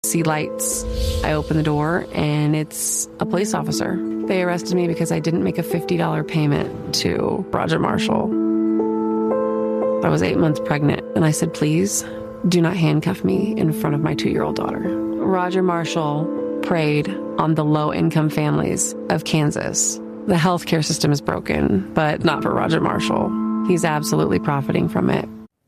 See lights. I open the door and it's a police officer. They arrested me because I didn't make a $50 payment to Roger Marshall. I was 8 months pregnant and I said, please do not handcuff me in front of my 2-year-old daughter. Roger Marshall preyed on the low-income families of Kansas. The healthcare system is broken, but not for Roger Marshall. He's absolutely profiting from it.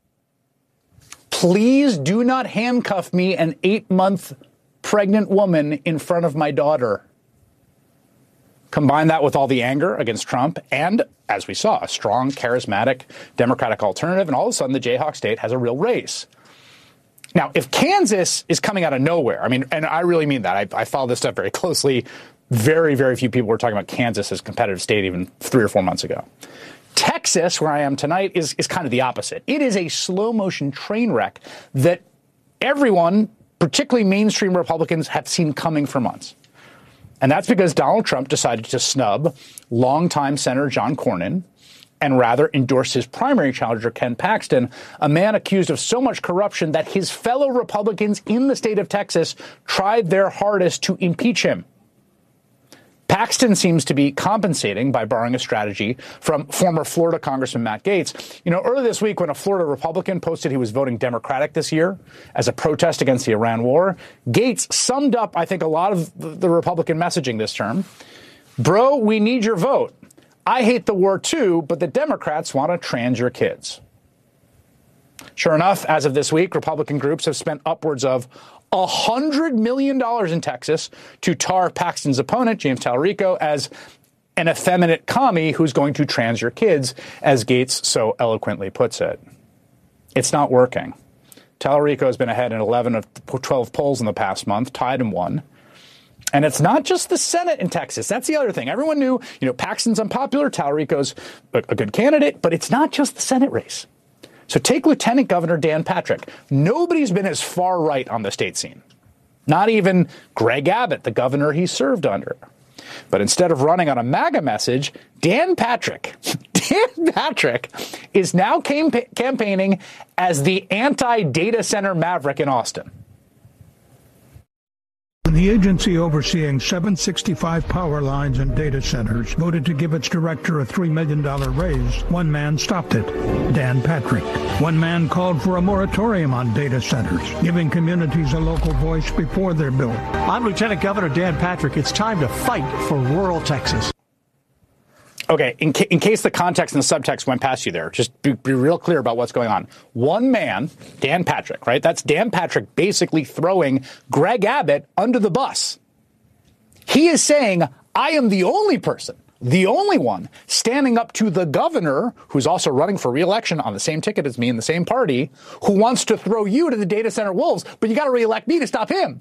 Please do not handcuff me, an 8-month pregnant woman, in front of my daughter. Combine that with all the anger against Trump and, as we saw, a strong, charismatic Democratic alternative, and all of a sudden the Jayhawk state has a real race. Now, if Kansas is coming out of nowhere, I mean, and I really mean that. I follow this stuff very closely. Very, very few people were talking about Kansas as a competitive state even 3 or 4 months ago. Texas, where I am tonight, is kind of the opposite. It is a slow-motion train wreck that everyone, particularly mainstream Republicans, have seen coming for months. And that's because Donald Trump decided to snub longtime Senator John Cornyn and rather endorse his primary challenger, Ken Paxton, a man accused of so much corruption that his fellow Republicans in the state of Texas tried their hardest to impeach him. Paxton seems to be compensating by borrowing a strategy from former Florida Congressman Matt Gaetz. You know, earlier this week when a Florida Republican posted he was voting Democratic this year as a protest against the Iran war, Gaetz summed up, I think, a lot of the Republican messaging this term. Bro, we need your vote. I hate the war too, but the Democrats want to trans your kids. Sure enough, as of this week, Republican groups have spent upwards of $100 million in Texas to tar Paxton's opponent, James Tallarico, as an effeminate commie who's going to trans your kids, as Gaetz so eloquently puts it. It's not working. Tallarico has been ahead in 11 of 12 polls in the past month, tied in one. And it's not just the Senate in Texas. That's the other thing. Everyone knew, Paxton's unpopular, Tallarico's a good candidate, but it's not just the Senate race. So take Lieutenant Governor Dan Patrick. Nobody's been as far right on the state scene. Not even Greg Abbott, the governor he served under. But instead of running on a MAGA message, Dan Patrick is now campaigning as the anti-data center maverick in Austin. The agency overseeing 765 power lines and data centers voted to give its director a $3 million raise. One man stopped it, Dan Patrick. One man called for a moratorium on data centers, giving communities a local voice before they're built. I'm Lieutenant Governor Dan Patrick. It's time to fight for rural Texas. Okay, in case the context and the subtext went past you there, just be real clear about what's going on. One man, Dan Patrick, right? That's Dan Patrick basically throwing Greg Abbott under the bus. He is saying, I am the only person, the only one, standing up to the governor, who's also running for re-election on the same ticket as me in the same party, who wants to throw you to the data center wolves, but you got to re-elect me to stop him.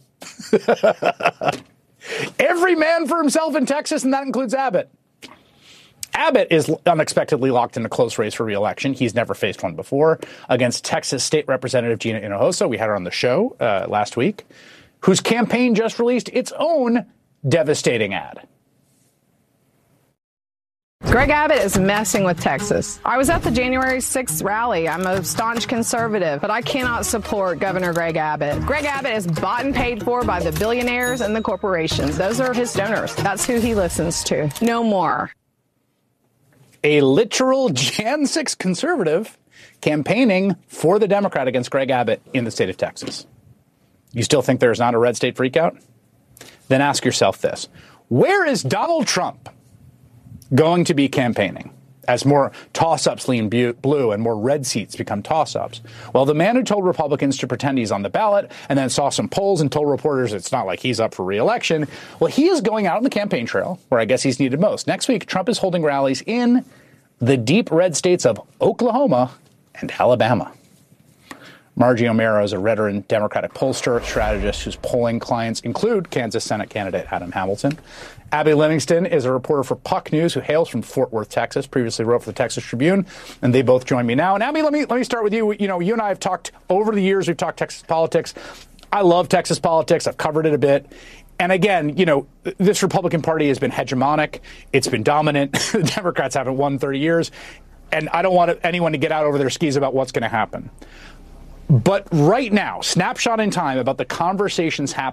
Every man for himself in Texas, and that includes Abbott. Abbott is unexpectedly locked in a close race for re-election. He's never faced one before, against Texas State Representative Gina Hinojosa. We had her on the show last week, whose campaign just released its own devastating ad. Greg Abbott is messing with Texas. I was at the January 6th rally. I'm a staunch conservative, but I cannot support Governor Greg Abbott. Greg Abbott is bought and paid for by the billionaires and the corporations. Those are his donors. That's who he listens to. No more. A literal Jan 6 conservative campaigning for the Democrat against Greg Abbott in the state of Texas. You still think there's not a red state freakout? Then ask yourself this. Where is Donald Trump going to be campaigning as more toss-ups lean blue and more red seats become toss-ups? Well, the man who told Republicans to pretend he's on the ballot and then saw some polls and told reporters it's not like he's up for re-election, well, he is going out on the campaign trail where I guess he's needed most. Next week, Trump is holding rallies in the deep red states of Oklahoma and Alabama. Margie O'Meara is a veteran Democratic pollster strategist whose polling clients include Kansas Senate candidate Adam Hamilton. Abby Livingston is a reporter for Puck News who hails from Fort Worth, Texas, previously wrote for the Texas Tribune, and they both join me now. And Abby, let me start with you. You and I have talked over the years. We've talked Texas politics. I love Texas politics. I've covered it a bit. And again, this Republican Party has been hegemonic. It's been dominant. The Democrats haven't won 30 years. And I don't want anyone to get out over their skis about what's going to happen. But right now, snapshot in time about the conversations happening